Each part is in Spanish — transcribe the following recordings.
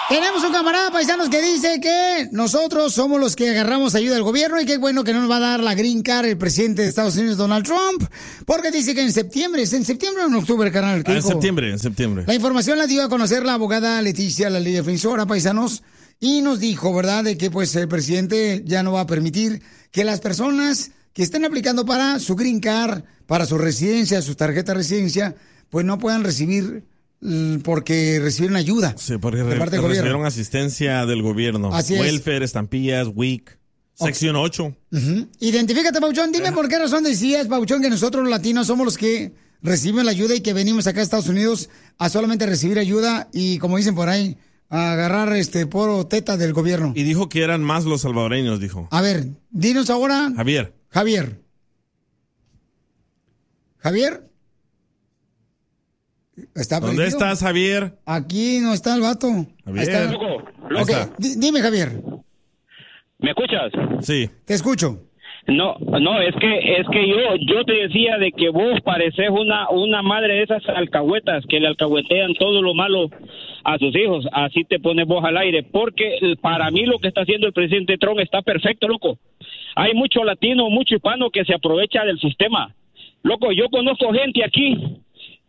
Tenemos un camarada paisanos que dice que nosotros somos los que agarramos ayuda del gobierno y qué bueno que no nos va a dar la green card el presidente de Estados Unidos, Donald Trump, porque dice que en septiembre, ¿es en septiembre o en octubre, carnal? En septiembre, en septiembre. La información la dio a conocer la abogada Leticia, la ley defensora, paisanos, y nos dijo, ¿verdad?, de que pues el presidente ya no va a permitir que las personas que estén aplicando para su green card, para su residencia, su tarjeta de residencia, pues no puedan recibir porque recibieron ayuda. Sí, porque de parte del gobierno. recibieron asistencia del gobierno. Así es. Welfare, estampillas, WIC, sección 8. Identifícate, Pauchón. Dime por qué razón decías, Pauchón, que nosotros los latinos somos los que reciben la ayuda y que venimos acá a Estados Unidos a solamente recibir ayuda y, como dicen por ahí, a agarrar poro teta del gobierno. Y dijo que eran más los salvadoreños, dijo. A ver, dinos ahora. Javier. ¿Está ¿Dónde prohibido? estás, Javier? Aquí no está el vato. Javier. Está. Loco. Ok, dime, Javier. ¿Me escuchas? Sí. Te escucho. No, es que yo te decía de que vos pareces una madre de esas alcahuetas que le alcahuetean todo lo malo a sus hijos. Así te pones vos al aire, porque para mí lo que está haciendo el presidente Trump está perfecto, loco. Hay mucho latino, mucho hispano que se aprovecha del sistema. Loco, yo conozco gente aquí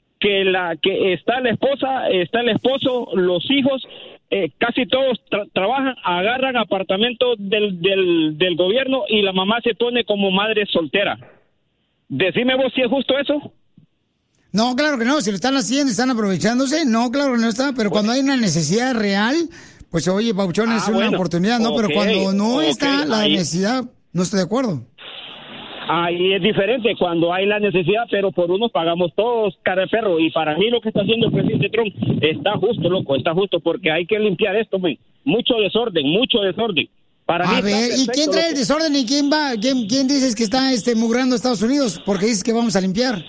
que está la esposa, está el esposo, los hijos, casi todos trabajan, agarran apartamentos del gobierno y la mamá se pone como madre soltera. Decime vos si es justo eso. No, claro que no. Si lo están haciendo, están aprovechándose. No, claro que no está. Pero cuando hay una necesidad real, pues oye, Pauchón, es una oportunidad, ¿no? Pero cuando no está la necesidad, no estoy de acuerdo. Ahí es diferente cuando hay la necesidad, pero por unos pagamos todos, cara de perro. Y para mí lo que está haciendo el presidente Trump está justo, loco, está justo, porque hay que limpiar esto, man. Mucho desorden. Para mí a ver, ¿y quién trae el desorden y quién va? ¿Quién dices que está mugrando a Estados Unidos? Porque dices que vamos a limpiar.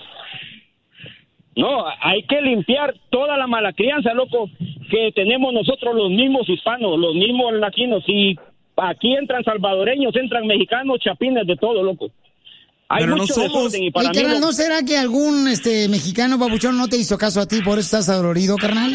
No, hay que limpiar toda la mala crianza, loco, que tenemos nosotros los mismos hispanos, los mismos latinos. Y aquí entran salvadoreños, entran mexicanos, chapines, de todo, loco. Hay pero mucho no somos. desorden y para mí ¿no será que algún mexicano, babuchón, no te hizo caso a ti, por eso estás adolorido, carnal?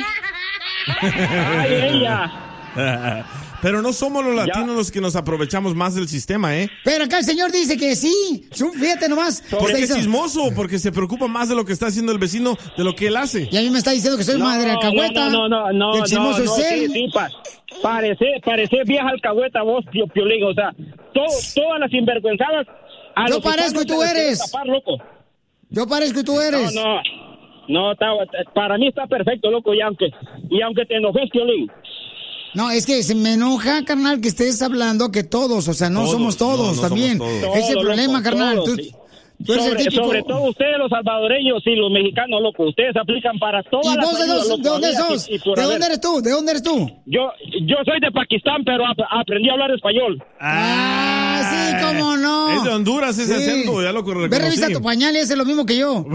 Ay, ella. Pero no somos los latinos los que nos aprovechamos más del sistema, ¿eh? Pero acá el señor dice que sí. Fíjate nomás. Porque es chismoso, porque se preocupa más de lo que está haciendo el vecino de lo que él hace. Y a mí me está diciendo que soy madre alcahueta. No. El chismoso es él. Sí, parece vieja alcahueta vos, Piolín. O sea, todas las sinvergüenzadas. Yo parezco y tú eres. Yo parezco y tú eres. No, para mí está perfecto, loco, y aunque te enojes, Piolín. No, es que se me enoja, carnal, que estés hablando que todos, o sea, no somos todos también. Todos. Es el problema, loco, carnal. Todos, tú eres el típico. Sobre todo ustedes, los salvadoreños y los mexicanos, loco. Ustedes aplican para todas ¿Y las vos de dónde sos? ¿De dónde eres tú? ¿De dónde eres tú? Yo soy de Pakistán, pero aprendí a hablar español. Sí, cómo no. Es de Honduras ese acento, ya lo reconocí. Ve, revisa tu pañal y hace lo mismo que yo.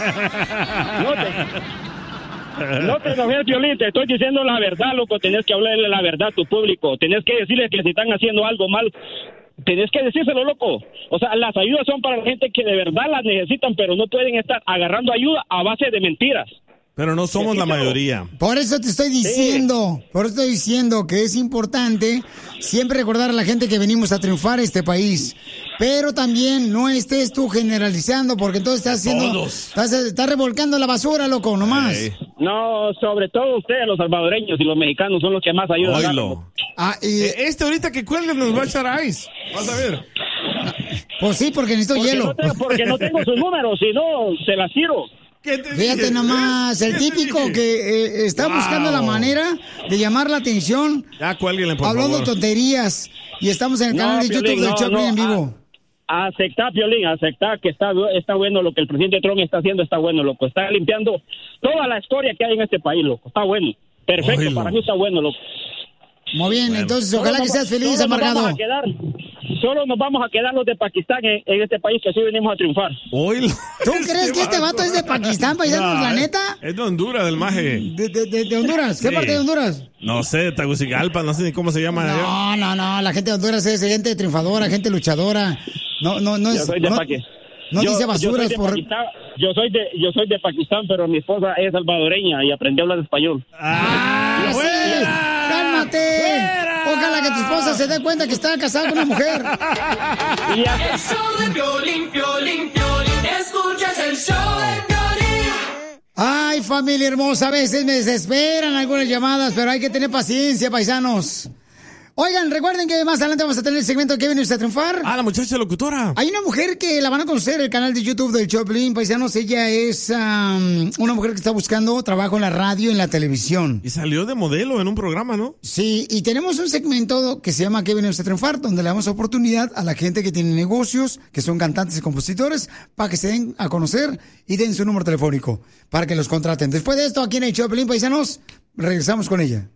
No te enojes, Piolín, te estoy diciendo la verdad, loco. Tenés que hablarle la verdad a tu público. Tenés que decirles que si están haciendo algo mal, tenés que decírselo, loco. O sea, las ayudas son para la gente que de verdad las necesitan, pero no pueden estar agarrando ayuda a base de mentiras. Pero no somos la mayoría. Por eso te estoy diciendo, que es importante siempre recordar a la gente que venimos a triunfar este país. Pero también no estés tú generalizando, porque entonces estás revolcando la basura, loco, nomás. No, sobre todo ustedes, los salvadoreños y los mexicanos, son los que más ayudan. Ahorita que cuelgue nos va a echar ice. Vas a ver. Pues sí, porque necesito hielo. Porque no tengo sus números, si no, se las tiro. Fíjate nomás, el típico que está buscando la manera de llamar la atención. Ya, cuélguenle, por hablando favor. tonterías. Y estamos en el canal de YouTube del Choplin en vivo. Aceptar, Piolín, aceptar que está bueno lo que el presidente Trump está haciendo, está bueno, loco. Está limpiando toda la historia que hay en este país, loco. Está bueno. Perfecto, para mí está bueno, loco. Muy bien, entonces ojalá que seas feliz, amargado. Solo nos vamos a quedar los de Pakistán en este país, que así venimos a triunfar. ¿Tú crees que este vato es de Pakistán, paisanos, la neta? Es de Honduras, del maje. ¿De Honduras? ¿Qué parte de Honduras? No sé, Tegucigalpa, no sé ni cómo se llama. No, la gente de Honduras es gente triunfadora, gente luchadora. No es... Yo soy de Pakistán. No dice basuras por... Yo soy de Pakistán, pero mi esposa es salvadoreña y aprendió a hablar español. ¡Sí! esposa se dé cuenta que está casada con una mujer. El show de Piolín, Piolín, Piolín. Escuchas el show de Piolín. Ay, familia hermosa, a veces me desesperan algunas llamadas, pero hay que tener paciencia, paisanos. Oigan, recuerden que más adelante vamos a tener el segmento que viene usted a triunfar. Ah, la muchacha locutora. Hay una mujer que la van a conocer en el canal de YouTube del Choplin, paisanos. Ella es una mujer que está buscando trabajo en la radio y en la televisión. Y salió de modelo en un programa, ¿no? Sí, y tenemos un segmento que se llama ¿Qué viene usted a triunfar? Donde le damos oportunidad a la gente que tiene negocios, que son cantantes y compositores, para que se den a conocer y den su número telefónico, para que los contraten. Después de esto, aquí en el Choplin, paisanos, regresamos con ella.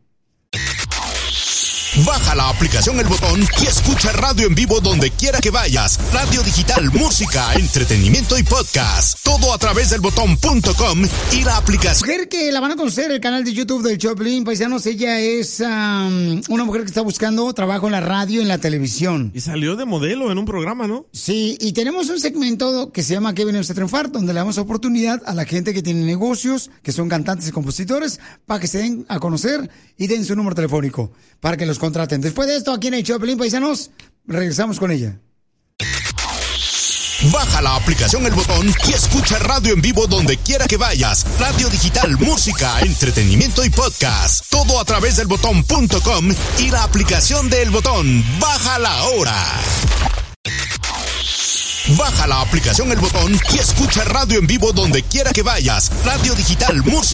Baja la aplicación El Botón y escucha radio en vivo donde quiera que vayas. Radio digital, música, entretenimiento y podcast. Todo a través del botón.com y la aplicación. Mujer que la van a conocer en el canal de YouTube del Choplin, paisanos. Ella es una mujer que está buscando trabajo en la radio y en la televisión. Y salió de modelo en un programa, ¿no? Sí, y tenemos un segmento que se llama ¿Qué viene usted a triunfar? Donde le damos oportunidad a la gente que tiene negocios, que son cantantes y compositores, para que se den a conocer y den su número telefónico, para que los contraten. Después de esto, aquí en el Choplin, paisanos, regresamos con ella. Baja la aplicación El Botón y escucha radio en vivo donde quiera que vayas. Radio digital, música, entretenimiento y podcast. Todo a través del botón.com y la aplicación de El Botón. Bájala ahora. Baja la aplicación El Botón y escucha radio en vivo donde quiera que vayas. Radio digital, música.